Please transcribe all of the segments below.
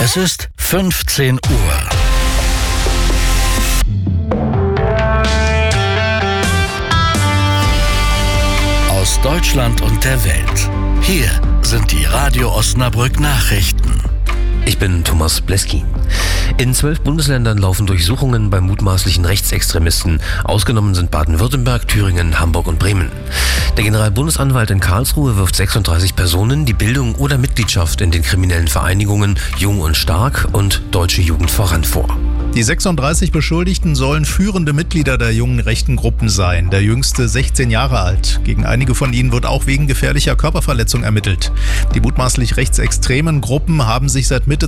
Es ist 15 Uhr. Aus Deutschland und der Welt. Hier sind die Radio Osnabrück Nachrichten. Ich bin Thomas Bleski. In 12 Bundesländern laufen Durchsuchungen bei mutmaßlichen Rechtsextremisten. Ausgenommen sind Baden-Württemberg, Thüringen, Hamburg und Bremen. Der Generalbundesanwalt in Karlsruhe wirft 36 Personen die Bildung oder Mitgliedschaft in den kriminellen Vereinigungen Jung und Stark und Deutsche Jugend voran vor. Die 36 Beschuldigten sollen führende Mitglieder der jungen rechten Gruppen sein, der jüngste 16 Jahre alt. Gegen einige von ihnen wird auch wegen gefährlicher Körperverletzung ermittelt. Die mutmaßlich rechtsextremen Gruppen haben sich seit Mitte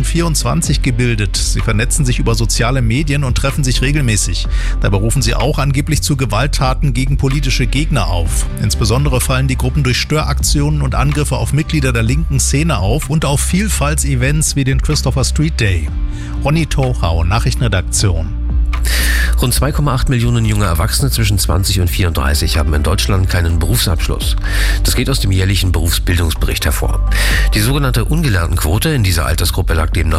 2024 gebildet. Sie vernetzen sich über soziale Medien und treffen sich regelmäßig. Dabei rufen sie auch angeblich zu Gewalttaten gegen politische Gegner auf. Insbesondere fallen die Gruppen durch Störaktionen und Angriffe auf Mitglieder der linken Szene auf und auf Vielfaltsevents wie den Christopher Street Day. Ronny Tochau, Nachrichtenredaktion. Rund 2,8 Millionen junge Erwachsene zwischen 20 und 34 haben in Deutschland keinen Berufsabschluss. Das geht aus dem jährlichen Berufsbildungsbericht hervor. Die sogenannte Ungelerntenquote in dieser Altersgruppe lag demnach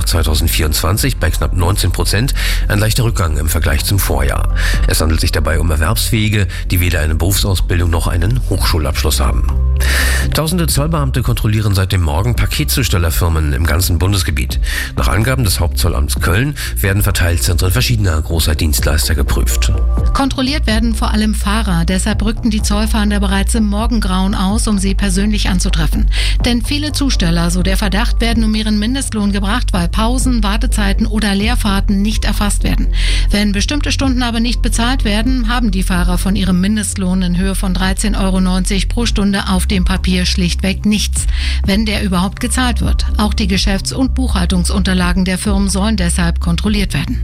2024 bei knapp 19%, ein leichter Rückgang im Vergleich zum Vorjahr. Es handelt sich dabei um Erwerbsfähige, die weder eine Berufsausbildung noch einen Hochschulabschluss haben. Tausende Zollbeamte kontrollieren seit dem Morgen Paketzustellerfirmen im ganzen Bundesgebiet. Nach Angaben des Hauptzollamts Köln werden Verteilzentren verschiedener großer Dienstleister geprüft. Kontrolliert werden vor allem Fahrer. Deshalb rückten die Zollfahnder bereits im Morgengrauen aus, um sie persönlich anzutreffen. Denn viele Zusteller, so der Verdacht, werden um ihren Mindestlohn gebracht, weil Pausen, Wartezeiten oder Leerfahrten nicht erfasst werden. Wenn bestimmte Stunden aber nicht bezahlt werden, haben die Fahrer von ihrem Mindestlohn in Höhe von 13,90 € pro Stunde auf dem Papier schlichtweg nichts, wenn der überhaupt gezahlt wird. Auch die Geschäfts- und Buchhaltungsunterlagen der Firmen sollen deshalb kontrolliert werden.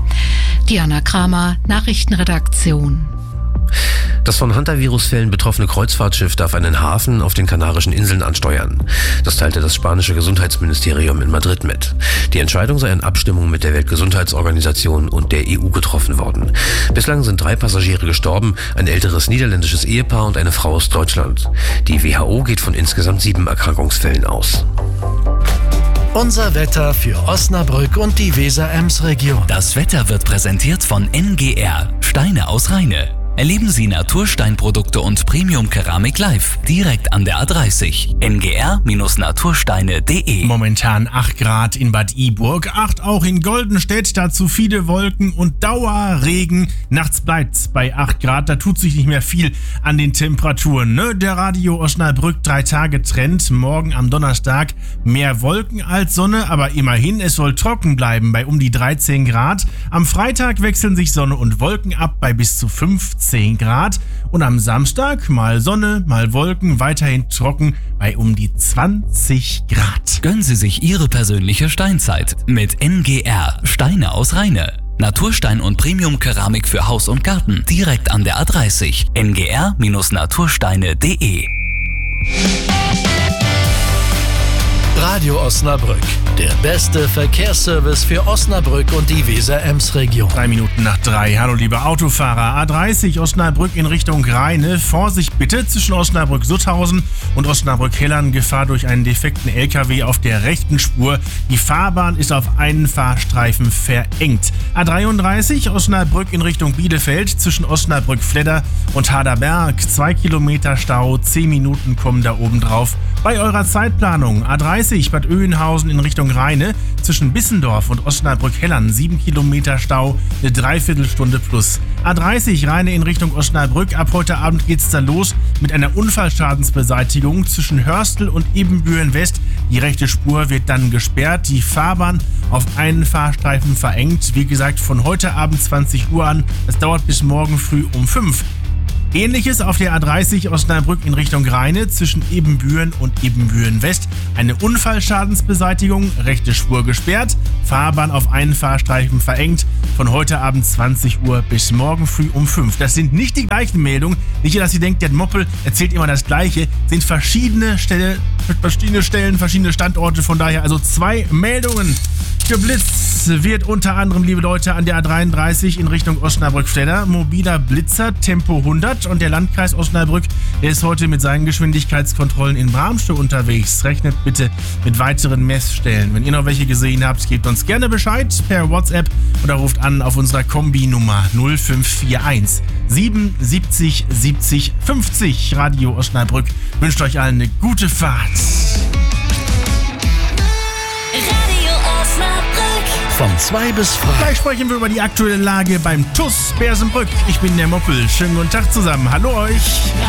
Diana Kramer, Nachrichtenredaktion. Das von Hantavirusfällen betroffene Kreuzfahrtschiff darf einen Hafen auf den Kanarischen Inseln ansteuern. Das teilte das spanische Gesundheitsministerium in Madrid mit. Die Entscheidung sei in Abstimmung mit der Weltgesundheitsorganisation und der EU getroffen worden. Bislang sind 3 Passagiere gestorben, ein älteres niederländisches Ehepaar und eine Frau aus Deutschland. Die WHO geht von insgesamt 7 Erkrankungsfällen aus. Unser Wetter für Osnabrück und die Weser-Ems-Region. Das Wetter wird präsentiert von NGR, Steine aus Rheine. Erleben Sie Natursteinprodukte und Premium-Keramik live, direkt an der A30. ngr-natursteine.de. Momentan 8 Grad in Bad Iburg, 8 auch in Goldenstedt, dazu viele Wolken und Dauerregen. Nachts bleibt's bei 8 Grad, da tut sich nicht mehr viel an den Temperaturen. Ne? Der Radio Osnabrück 3-Tage-Trend, morgen am Donnerstag mehr Wolken als Sonne, aber immerhin, es soll trocken bleiben bei um die 13 Grad. Am Freitag wechseln sich Sonne und Wolken ab bei bis zu 15 Grad und am Samstag mal Sonne, mal Wolken, weiterhin trocken bei um die 20 Grad. Gönnen Sie sich Ihre persönliche Steinzeit mit NGR, Steine aus Rheine. Naturstein und Premium-Keramik für Haus und Garten, direkt an der A30. ngr-natursteine.de. Radio Osnabrück, der beste Verkehrsservice für Osnabrück und die Weser-Ems-Region. 3 Minuten nach 3. Hallo liebe Autofahrer. A30 Osnabrück in Richtung Rheine. Vorsicht bitte zwischen Osnabrück-Sutthausen und Osnabrück-Hellern. Gefahr durch einen defekten LKW auf der rechten Spur. Die Fahrbahn ist auf einen Fahrstreifen verengt. A33 Osnabrück in Richtung Bielefeld zwischen Osnabrück-Fledder und Harderberg. 2 Kilometer Stau, 10 Minuten kommen da oben drauf. Bei eurer Zeitplanung A30 Bad Oeynhausen in Richtung Rheine zwischen Bissendorf und Osnabrück-Hellern 7 Kilometer Stau, eine Dreiviertelstunde plus. A30 Rheine in Richtung Osnabrück, ab heute Abend geht's da los mit einer Unfallschadensbeseitigung zwischen Hörstel und Ebenbüren West. Die rechte Spur wird dann gesperrt, die Fahrbahn auf einen Fahrstreifen verengt. Wie gesagt, von heute Abend 20 Uhr an, das dauert bis morgen früh um 5. Ähnliches auf der A30 Osnabrück in Richtung Rheine zwischen Ebenbüren und Ebenbüren West. Eine Unfallschadensbeseitigung, rechte Spur gesperrt, Fahrbahn auf einen Fahrstreifen verengt. Von heute Abend 20 Uhr bis morgen früh um 5. Das sind nicht die gleichen Meldungen. Nicht, dass ihr denkt, der Moppel erzählt immer das Gleiche. Sind verschiedene Stellen, verschiedene Standorte. Von daher also 2 Meldungen. Geblitzt wird unter anderem, liebe Leute, an der A33 in Richtung Osnabrück-Stedter. Mobiler Blitzer, Tempo 100. Und der Landkreis Osnabrück, der ist heute mit seinen Geschwindigkeitskontrollen in Bramsche unterwegs. Rechnet bitte mit weiteren Messstellen. Wenn ihr noch welche gesehen habt, gebt uns gerne Bescheid per WhatsApp oder ruft an auf unserer Kombi-Nummer 0541 77 70 50. Radio Osnabrück wünscht euch allen eine gute Fahrt. Von 2 bis 5. Gleich sprechen wir über die aktuelle Lage beim TuS Bersenbrück. Ich bin der Moppel. Schönen guten Tag zusammen. Hallo euch.